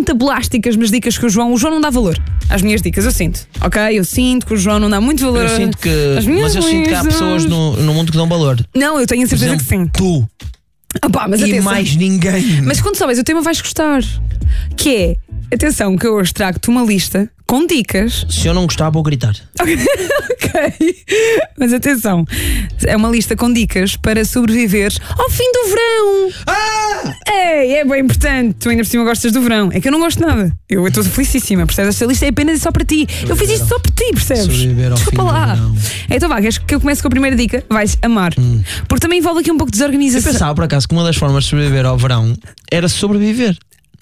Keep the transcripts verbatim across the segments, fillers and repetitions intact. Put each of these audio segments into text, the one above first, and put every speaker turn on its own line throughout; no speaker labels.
fantabulásticas, mas dicas que o João, o João não dá valor às minhas dicas, eu sinto, ok? Eu sinto que o João não dá muito valor.
Eu sinto que,
às minhas
mas eu sinto que há
coisas.
pessoas no, no mundo que dão valor.
Não, eu tenho a
Por
certeza
exemplo,
que sim.
Tu
Opa, mas
e
atenção.
mais ninguém.
Mas quando souberes o tema vais gostar. Que é, atenção, que eu hoje trago-te uma lista com dicas.
Se eu não gostar, vou gritar.
Ok. Mas atenção, é uma lista com dicas para sobreviver ao fim do verão.
Ah!
Ei, é bem importante. Tu ainda por cima gostas do verão. É que eu não gosto de nada. Eu estou felicíssima, percebes? Esta lista é apenas só para ti. Eu fiz isto só para ti, percebes?
Sobreviver ao
Desculpa
fim do
lá.
verão.
Então vá, queres que eu comece com a primeira dica? Vais amar.
Hum.
Porque também envolve aqui um pouco de
Eu
desorganização.
pensava por acaso que uma das formas de sobreviver ao verão era sobreviver.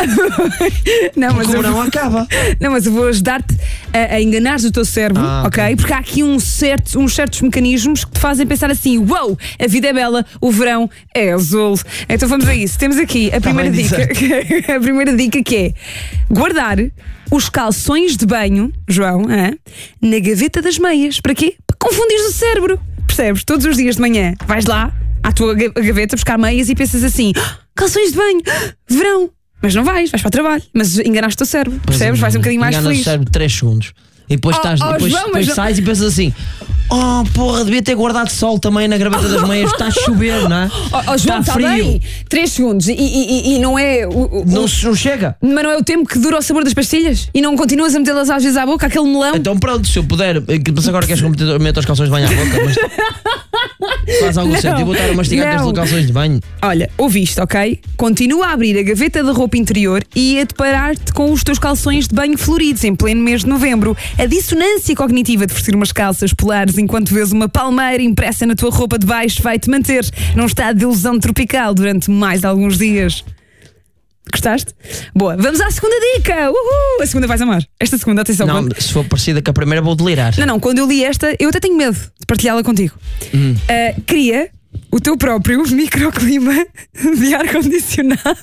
Não, mas
Porque o
eu
verão
vou...
acaba.
Não, mas eu vou ajudar-te a, a enganares o teu cérebro,
Ah,
ok?
ok.
Porque há aqui um certo, uns certos mecanismos que te fazem pensar assim: uau, wow, a vida é bela, o verão é azul. Então vamos a isso. Temos aqui a primeira
bem
dica. A primeira dica que é guardar os calções de banho, João, hã? na gaveta das meias. Para quê? Para confundires o cérebro. Percebes? Todos os dias de manhã vais lá à tua ga- gaveta buscar meias e pensas assim: "Ah, calções de banho, verão." Mas não vais, vais para o trabalho. Mas enganaste o teu cérebro, percebes? Vais um bocadinho mais
Engana-se
feliz.
o cérebro três segundos. E depois,
Oh,
estás,
oh,
depois,
João,
depois
mas-
sais e pensas assim: oh porra, devia ter guardado sol também na graveta das meias. Está a chover, não é?
Oh, oh, João,
Está
está
frio.
bem. três segundos e, e- e- e não é o, o-
Não,
o-
se- não chega.
mas não é o tempo que dura o sabor das pastilhas? E não continuas a metê-las às vezes à boca, aquele melão?
Então pronto, se eu puder, mas agora queres que eu meta os calções de banho à boca, mas faz algum
Não,
sentido. Eu vou estar a mastigar
não.
com os calções de banho.
Olha, ouviste, ok? Continua a abrir a gaveta da roupa interior e a deparar-te com os teus calções de banho floridos em pleno mês de novembro. A dissonância cognitiva de vestir umas calças polares enquanto vês uma palmeira impressa na tua roupa de baixo vai-te manter num estado de ilusão tropical durante mais alguns dias. Gostaste? Boa, vamos à segunda dica! Uhul! A segunda vais amar. Esta segunda, atenção.
Não,
quando...
se for parecida com a primeira, vou delirar.
não, não, quando eu li esta, eu até tenho medo de partilhá-la contigo.
Hum.
Ah, cria o teu próprio microclima de ar-condicionado.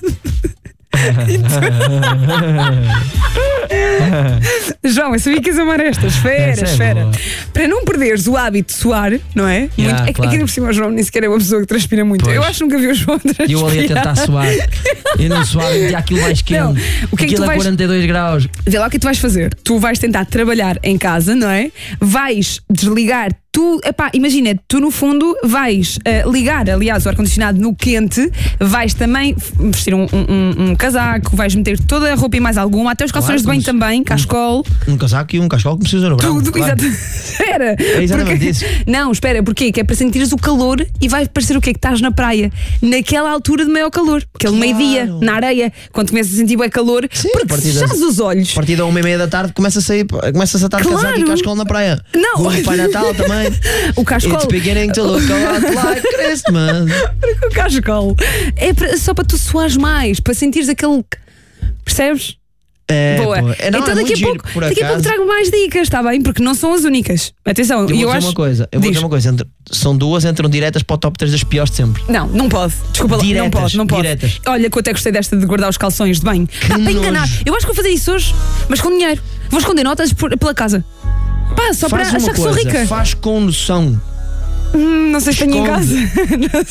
João, eu sabia que ias amar esta. Espera,
Essa é
espera.
boa.
Para não perderes o hábito de suar, não é?
Yeah,
Muito, é que
claro.
aqui por cima o João nem sequer é uma pessoa que transpira muito.
Pois.
Eu acho que nunca vi o João transpirar.
E eu ali a tentar suar. Eu não suava, metia aquilo mais quente.
Não, o que é que
aquilo
tu
a
vais-
quarenta e dois graus.
Vê lá o que tu vais fazer. Tu vais tentar trabalhar em casa, não é? Vais desligar. Tu, epá, imagina, tu no fundo vais eh, ligar, aliás, o ar-condicionado no quente, vais também vestir um, um- um- um casaco, vais meter toda a roupa e mais alguma, até os calções
Claro,
de banho
como se-
também, cascol,
Um casaco e um cascol que precisa no verão.
tudo,
claro.
exato. Espera.
É exatamente
porque-
isso.
Não, espera, porquê? Que é para sentires o calor e vai parecer o quê? Que estás na praia, naquela altura de maior calor, aquele
Claro.
meio-dia, na areia, quando começas a sentir bem calor,
Sim, a
porque
partir
se
das-
fechares os olhos.
A partir da uma e meia da tarde começa a sair, começa-se a estar de
Claro.
casaco e cascol na praia.
Não.
Com o Pai Natal também.
O cascol.
It's beginning to look a lot like Christmas.
Porque o cascol é para- só para tu suares mais, para sentires aquele. Percebes?
É,
Boa.
pô. É, não,
então
é
daqui,
muito
a
giro,
pouco,
por
daqui a pouco
acaso.
trago mais dicas, está bem? Porque não são as únicas. Atenção,
Eu vou
e eu
dizer
acho.
uma coisa, eu vou
Diz.
dizer uma coisa, entre- são duas, entram diretas para o top três das piores de sempre.
Não, não pode. Desculpa lá. Não
Diretas,
pode, não pode.
diretas.
Olha, que eu até gostei desta de guardar os calções de banho. Pá, para
nojo.
enganar. Eu acho que vou fazer isso hoje, mas com dinheiro. Vou esconder notas por- pela casa. Pá, só
Faz
para
uma
achar que sou
coisa,
rica.
Faz com noção.
Hum, não sei se tenho em
Esconde.
casa.